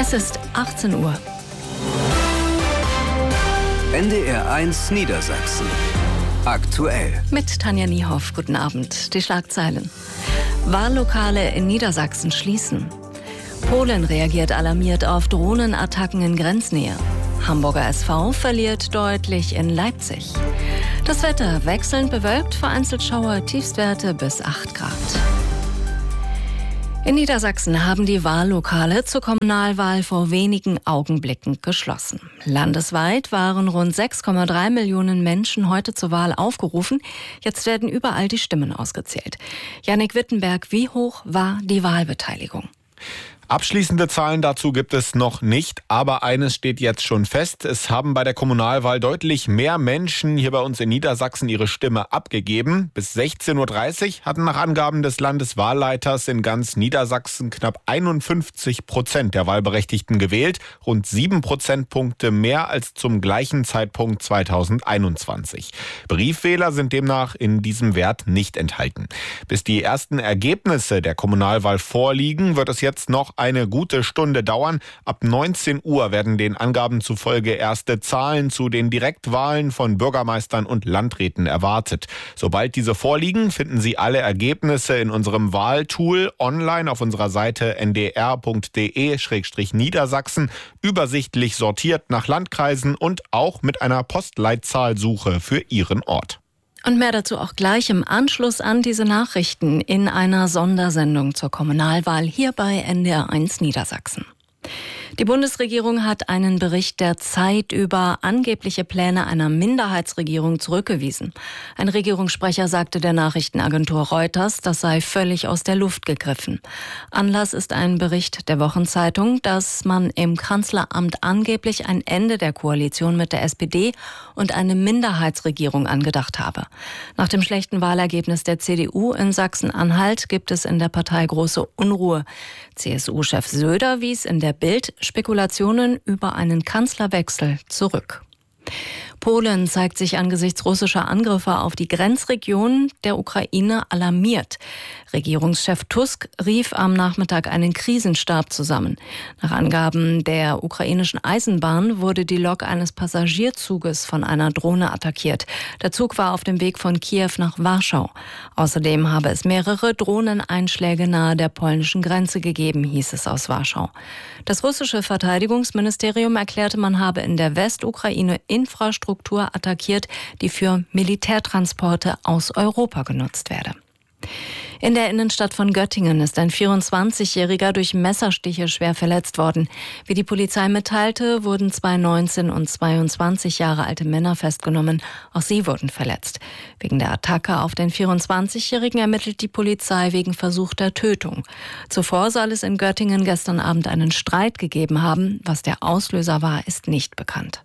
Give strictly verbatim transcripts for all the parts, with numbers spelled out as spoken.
Es ist achtzehn Uhr. N D R eins Niedersachsen. Aktuell. Mit Tanja Niehoff. Guten Abend. Die Schlagzeilen. Wahllokale in Niedersachsen schließen. Polen reagiert alarmiert auf Drohnenattacken in Grenznähe. Hamburger S V verliert deutlich in Leipzig. Das Wetter wechselnd bewölkt, vereinzelt Schauer, Tiefstwerte bis acht Grad. In Niedersachsen haben die Wahllokale zur Kommunalwahl vor wenigen Augenblicken geschlossen. Landesweit waren rund sechs Komma drei Millionen Menschen heute zur Wahl aufgerufen. Jetzt werden überall die Stimmen ausgezählt. Jannik Wittenberg, wie hoch war die Wahlbeteiligung? Abschließende Zahlen dazu gibt es noch nicht, aber eines steht jetzt schon fest. Es haben bei der Kommunalwahl deutlich mehr Menschen hier bei uns in Niedersachsen ihre Stimme abgegeben. Bis sechzehn Uhr dreißig hatten nach Angaben des Landeswahlleiters in ganz Niedersachsen knapp einundfünfzig Prozent der Wahlberechtigten gewählt. Rund sieben Prozentpunkte mehr als zum gleichen Zeitpunkt zweitausendeinundzwanzig. Briefwähler sind demnach in diesem Wert nicht enthalten. Bis die ersten Ergebnisse der Kommunalwahl vorliegen, wird es jetzt noch eine gute Stunde dauern. Ab neunzehn Uhr werden den Angaben zufolge erste Zahlen zu den Direktwahlen von Bürgermeistern und Landräten erwartet. Sobald diese vorliegen, finden Sie alle Ergebnisse in unserem Wahltool online auf unserer Seite n d r punkt d e slash niedersachsen, übersichtlich sortiert nach Landkreisen und auch mit einer Postleitzahlsuche für Ihren Ort. Und mehr dazu auch gleich im Anschluss an diese Nachrichten in einer Sondersendung zur Kommunalwahl hier bei N D R eins Niedersachsen. Die Bundesregierung hat einen Bericht der Zeit über angebliche Pläne einer Minderheitsregierung zurückgewiesen. Ein Regierungssprecher sagte der Nachrichtenagentur Reuters, das sei völlig aus der Luft gegriffen. Anlass ist ein Bericht der Wochenzeitung, dass man im Kanzleramt angeblich ein Ende der Koalition mit der S P D und eine Minderheitsregierung angedacht habe. Nach dem schlechten Wahlergebnis der C D U in Sachsen-Anhalt gibt es in der Partei große Unruhe. C S U-Chef Söder wies in der Bild Spekulationen über einen Kanzlerwechsel zurück. Polen zeigt sich angesichts russischer Angriffe auf die Grenzregion der Ukraine alarmiert. Regierungschef Tusk rief am Nachmittag einen Krisenstab zusammen. Nach Angaben der ukrainischen Eisenbahn wurde die Lok eines Passagierzuges von einer Drohne attackiert. Der Zug war auf dem Weg von Kiew nach Warschau. Außerdem habe es mehrere Drohneneinschläge nahe der polnischen Grenze gegeben, hieß es aus Warschau. Das russische Verteidigungsministerium erklärte, man habe in der Westukraine Infrastruktur attackiert, die für Militärtransporte aus Europa genutzt werde. In der Innenstadt von Göttingen ist ein vierundzwanzigjähriger durch Messerstiche schwer verletzt worden. Wie die Polizei mitteilte, wurden zwei neunzehn und zweiundzwanzig Jahre alte Männer festgenommen. Auch sie wurden verletzt. Wegen der Attacke auf den vierundzwanzigjährigen ermittelt die Polizei wegen versuchter Tötung. Zuvor soll es in Göttingen gestern Abend einen Streit gegeben haben. Was der Auslöser war, ist nicht bekannt.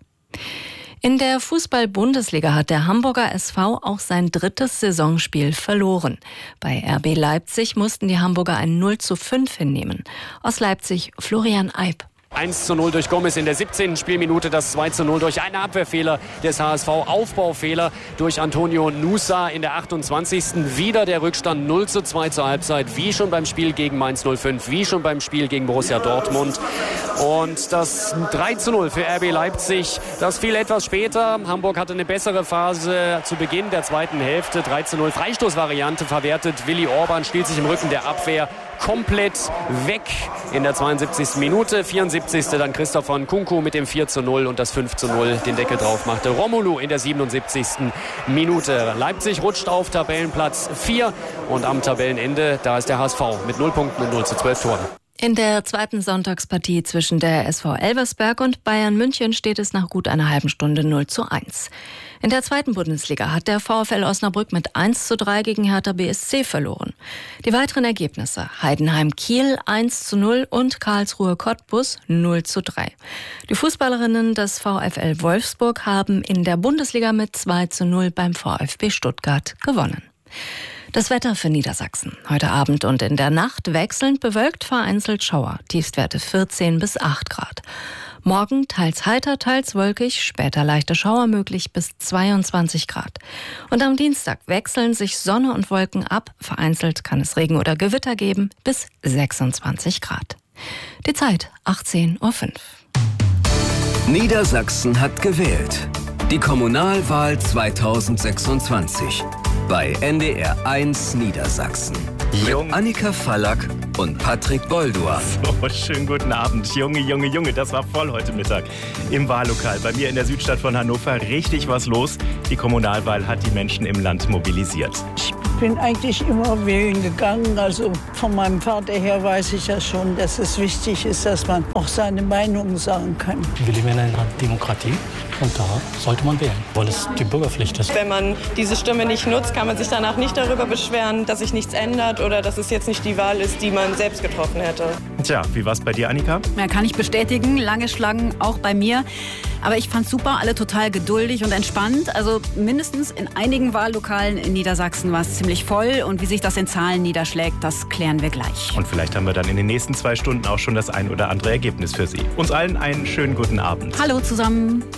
In der Fußball-Bundesliga hat der Hamburger S V auch sein drittes Saisonspiel verloren. Bei R B Leipzig mussten die Hamburger ein null zu fünf hinnehmen. Aus Leipzig Florian Eib. eins zu null durch Gomez in der siebzehnten Spielminute, das zwei zu null durch einen Abwehrfehler des H S V, Aufbaufehler durch Antonio Nusa in der achtundzwanzigsten Wieder der Rückstand null zu zwei zur Halbzeit, wie schon beim Spiel gegen Mainz null fünf, wie schon beim Spiel gegen Borussia Dortmund. Und das drei zu null für R B Leipzig, das fiel etwas später. Hamburg hatte eine bessere Phase zu Beginn der zweiten Hälfte. drei zu null Freistoßvariante verwertet. Willi Orban stiehlt sich im Rücken der Abwehr komplett weg in der zweiundsiebzigsten Minute. vierundsiebzigste dann Christopher Nkunku mit dem vier zu null und das fünf zu null den Deckel drauf machte Romelu in der siebenundsiebzigsten Minute. Leipzig rutscht auf Tabellenplatz vier und am Tabellenende, da ist der H S V mit null Punkten und null zu zwölf Toren. In der zweiten Sonntagspartie zwischen der S V Elversberg und Bayern München steht es nach gut einer halben Stunde null zu eins. In der zweiten Bundesliga hat der VfL Osnabrück mit eins zu drei gegen Hertha B S C verloren. Die weiteren Ergebnisse: Heidenheim Kiel eins zu null und Karlsruhe Cottbus null zu drei. Die Fußballerinnen des VfL Wolfsburg haben in der Bundesliga mit zwei zu null beim VfB Stuttgart gewonnen. Das Wetter für Niedersachsen. Heute Abend und in der Nacht wechselnd bewölkt, vereinzelt Schauer. Tiefstwerte vierzehn bis acht Grad. Morgen teils heiter, teils wolkig, später leichte Schauer möglich bis zweiundzwanzig Grad. Und am Dienstag wechseln sich Sonne und Wolken ab. Vereinzelt kann es Regen oder Gewitter geben bis sechsundzwanzig Grad. Die Zeit achtzehn Uhr fünf. Niedersachsen hat gewählt. Die Kommunalwahl zweitausendsechsundzwanzig bei N D R eins Niedersachsen. Jung. Mit Annika Fallack und Patrick Bolduar. So, schönen guten Abend. Junge, Junge, Junge, das war voll heute Mittag im Wahllokal. Bei mir in der Südstadt von Hannover richtig was los. Die Kommunalwahl hat die Menschen im Land mobilisiert. Ich bin eigentlich immer wählen gegangen. Also von meinem Vater her weiß ich ja schon, dass es wichtig ist, dass man auch seine Meinung sagen kann. Wir leben in einer Demokratie und da sollte man wählen, weil es die Bürgerpflicht ist. Wenn man diese Stimme nicht nutzt, kann man sich danach nicht darüber beschweren, dass sich nichts ändert oder dass es jetzt nicht die Wahl ist, die man selbst getroffen hätte. Tja, wie war's bei dir, Annika? Ja, kann ich bestätigen. Lange Schlangen auch bei mir. Aber ich fand's super, alle total geduldig und entspannt. Also mindestens in einigen Wahllokalen in Niedersachsen war es ziemlich voll. Und wie sich das in Zahlen niederschlägt, das klären wir gleich. Und vielleicht haben wir dann in den nächsten zwei Stunden auch schon das ein oder andere Ergebnis für Sie. Uns allen einen schönen guten Abend. Hallo zusammen.